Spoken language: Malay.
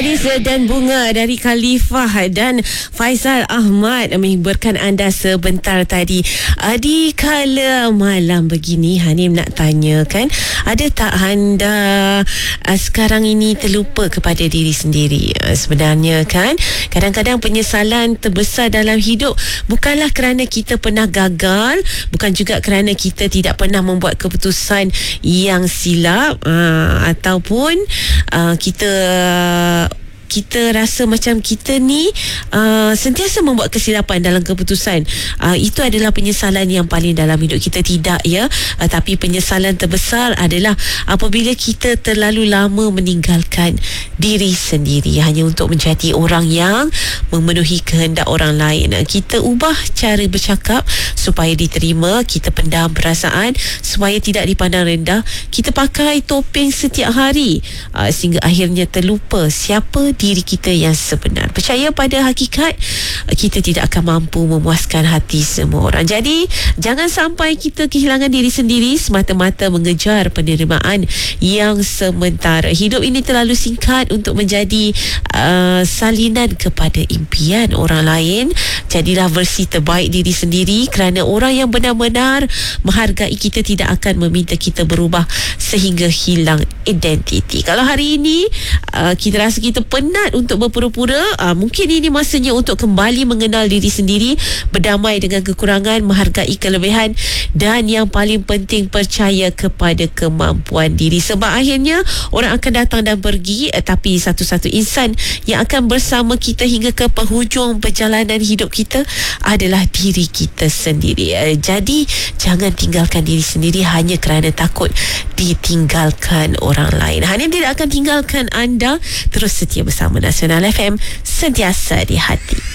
Gadis dan Bunga dari Khalifah dan Faizal Ahmad menghiburkan anda sebentar tadi. Di kala malam begini, Hanim nak tanya kan, ada tak anda sekarang ini terlupa kepada diri sendiri? Sebenarnya kan, kadang-kadang penyesalan terbesar dalam hidup bukanlah kerana kita pernah gagal, bukan juga kerana kita tidak pernah membuat keputusan yang silap, ataupun kita rasa macam kita ni sentiasa membuat kesilapan dalam keputusan. Itu adalah penyesalan yang paling dalam hidup kita, tidak ya. Tapi penyesalan terbesar adalah apabila kita terlalu lama meninggalkan diri sendiri hanya untuk menjadi orang yang memenuhi kehendak orang lain. Kita ubah cara bercakap supaya diterima, kita pendam perasaan supaya tidak dipandang rendah, kita pakai topeng setiap hari sehingga akhirnya terlupa siapa diri kita yang sebenar. Percaya pada hakikat, kita tidak akan mampu memuaskan hati semua orang. Jadi jangan sampai kita kehilangan diri sendiri semata-mata mengejar penerimaan yang sementara. Hidup ini terlalu singkat untuk menjadi salinan kepada impian orang lain. Jadilah versi terbaik diri sendiri, kerana orang yang benar-benar menghargai kita tidak akan meminta kita berubah sehingga hilang identiti. Kalau hari ini kita rasa kita penat untuk berpura-pura, mungkin ini masanya untuk kembali mengenal diri sendiri, berdamai dengan kekurangan, menghargai kelebihan, dan yang paling penting, percaya kepada kemampuan diri. Sebab akhirnya orang akan datang dan pergi, tapi satu-satu insan yang akan bersama kita hingga ke penghujung perjalanan hidup kita adalah diri kita sendiri. Jadi jangan tinggalkan diri sendiri hanya kerana takut ditinggalkan orang lain. Hanim tidak akan tinggalkan anda. Terus setia bersama Nasional FM, sentiasa di hati.